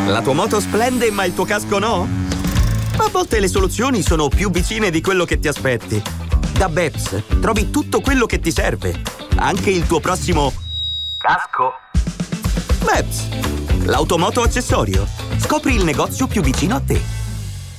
La tua moto splende, ma il tuo casco no? A volte le soluzioni sono più vicine di quello che ti aspetti. Da Beps trovi tutto quello che ti serve, anche il tuo prossimo casco. Beps, l'automoto accessorio. Scopri il negozio più vicino a te.